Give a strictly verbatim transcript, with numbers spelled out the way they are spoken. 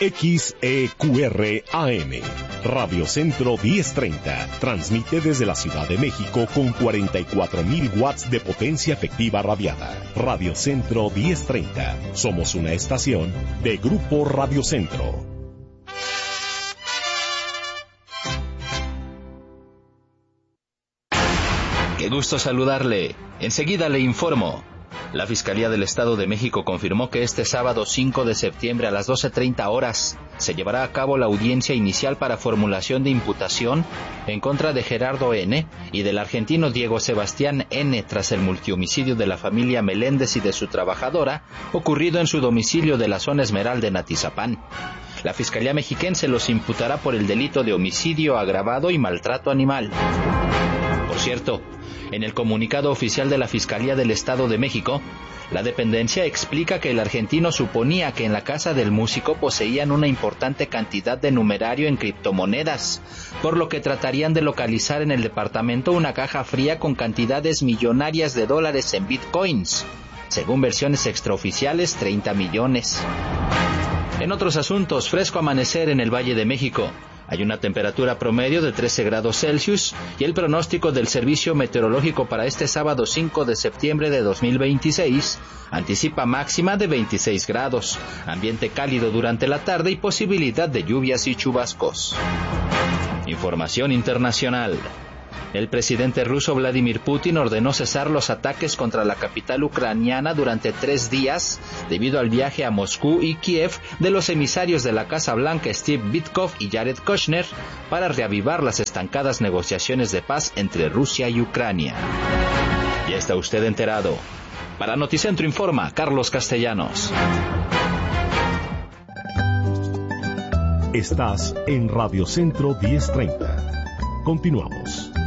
X E Q R A M, Radio Centro diez treinta, transmite desde la Ciudad de México con cuarenta y cuatro mil watts de potencia efectiva radiada. Radio Centro diez treinta, somos una estación de Grupo Radio Centro. Qué gusto saludarle. Enseguida le informo. La Fiscalía del Estado de México confirmó que este sábado cinco de septiembre a las doce treinta horas se llevará a cabo la audiencia inicial para formulación de imputación en contra de Gerardo N. y del argentino Diego Sebastián N. tras el multihomicidio de la familia Meléndez y de su trabajadora ocurrido en su domicilio de la zona Esmeralda en Atizapán. La Fiscalía mexiquense los imputará por el delito de homicidio agravado y maltrato animal. Por cierto, en el comunicado oficial de la Fiscalía del Estado de México, la dependencia explica que el argentino suponía que en la casa del músico poseían una importante cantidad de numerario en criptomonedas, por lo que tratarían de localizar en el departamento una caja fría con cantidades millonarias de dólares en bitcoins, según versiones extraoficiales, treinta millones. En otros asuntos, fresco amanecer en el Valle de México. Hay una temperatura promedio de trece grados Celsius y el pronóstico del Servicio Meteorológico para este sábado cinco de septiembre de dos mil veintiséis anticipa máxima de veintiséis grados, ambiente cálido durante la tarde y posibilidad de lluvias y chubascos. Información internacional. El presidente ruso Vladimir Putin ordenó cesar los ataques contra la capital ucraniana durante tres días debido al viaje a Moscú y Kiev de los emisarios de la Casa Blanca Steve Witkoff y Jared Kushner para reavivar las estancadas negociaciones de paz entre Rusia y Ucrania. Ya está usted enterado. Para Noticentro informa Carlos Castellanos. Estás en Radio Centro diez treinta. Continuamos.